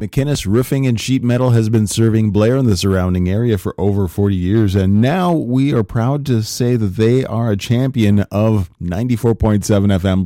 McInnes Roofing and Sheet Metal has been serving Blair and the surrounding area for over 40 years, and now we are proud to say that they are a champion of 94.7 FM